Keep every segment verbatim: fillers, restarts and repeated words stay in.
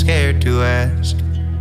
scared to ask.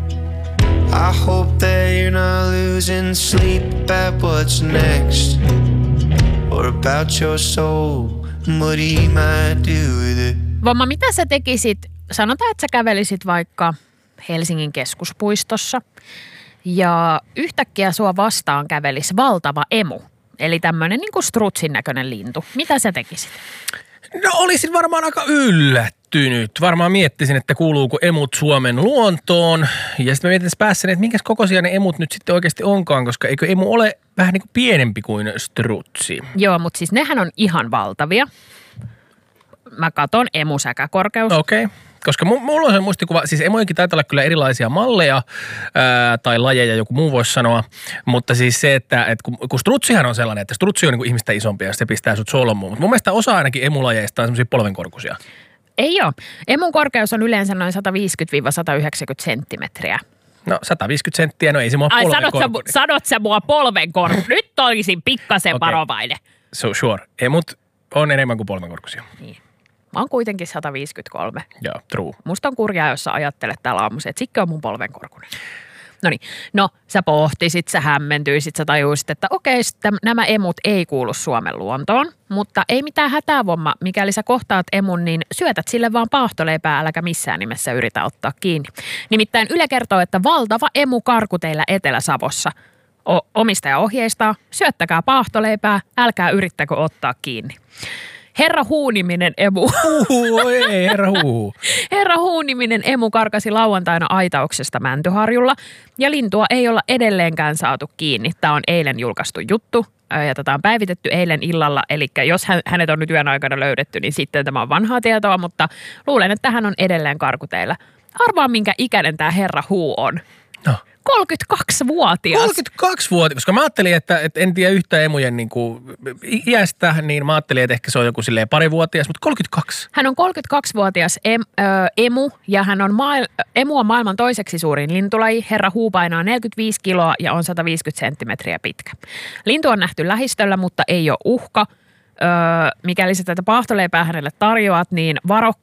I hope that you're not losing sleep about what's next, or about your soul, what he might do with it. Vomma, mitä sä tekisit? Sanotaan, että sä kävelisit vaikka Helsingin keskuspuistossa ja yhtäkkiä sua vastaan kävelisi valtava emu, eli tämmöinen niin kuin strutsin näköinen lintu. Mitä sä tekisit? No olisin varmaan aika yllättynyt. Varmaan miettisin, että kuuluuko emut Suomen luontoon. Ja sitten mä mietin päässäni, että minkäs kokoisia ne emut nyt sitten oikeasti onkaan, koska eikö emu ole vähän niin kuin pienempi kuin strutsi? Joo, mutta siis nehän on ihan valtavia. Mä katon emusäkäkorkeus. Okei. Okay. Koska mulla on se muistikuva, siis emojenkin taitaa olla kyllä erilaisia malleja ää, tai lajeja, joku muu voisi sanoa, mutta siis se, että et kun, kun strutsihan on sellainen, että strutsi on niin kuin ihmistä isompi ja se pistää sut solmuun, mutta mun mielestä osa ainakin emulajeista on semmoisia polvenkorkuisia. Ei ole. Emun korkeus on yleensä noin sata viisikymmentä sata yhdeksänkymmentä senttimetriä. No sata viisikymmentä senttiä, no ei se mua Ai polvenkorku. sanot sä, sanot sä mua polvenkorku? Nyt olisin pikkasen okay. Varovainen. So sure. Emut on enemmän kuin polvenkorkuisia. Niin. Mä oon kuitenkin sata viisikymmentäkolme. Joo, true. Musta on kurjaa, jos sä ajattelet täällä aamuisin, että sikke on mun polvenkorkunen. Noniin, no sä pohtisit, sä hämmentyisit, sä tajuisit, että okei, nämä emut ei kuulu Suomen luontoon, mutta ei mitään hätää, Vomma. Mikäli sä kohtaat emun, niin syötät sille vaan paahtoleipää, äläkä missään nimessä yritä ottaa kiinni. Nimittäin Yle kertoo, että valtava emu karku teillä Etelä-Savossa. O- omistaja ohjeistaa, syöttäkää paahtoleipää, älkää yrittäkö ottaa kiinni. Herra Huu-niminen emu. Uhu, ei, herra Huu. Herra Huu-niminen emu karkasi lauantaina aitauksesta Mäntyharjulla ja lintua ei olla edelleenkään saatu kiinni. Tämä on eilen julkaistu juttu ja tätä on päivitetty eilen illalla. Eli jos hänet on nyt yön aikana löydetty, niin sitten tämä on vanhaa tietoa, mutta luulen, että hän on edelleen karkuteillä. Arvaa, minkä ikäinen tämä herra Huu on. No. kolmekymmentäkaksivuotias. kolmekymmentäkaksivuotias, koska mä ajattelin, että, että en tiedä yhtään emujen niin kuin iästä, niin mä ajattelin, että ehkä se on joku silleen parivuotias, mutta kolmekymmentäkaksi. Hän on kolmekymmentäkaksivuotias em, ö, emu ja hän on maail- emu on maailman toiseksi suurin lintulaji. Herra Huu painaa neljäkymmentäviisi kiloa ja on sata viisikymmentä senttimetriä pitkä. Lintu on nähty lähistöllä, mutta ei ole uhka. Öö, mikäli sä tätä paahtoleipää hänelle tarjoat, niin varo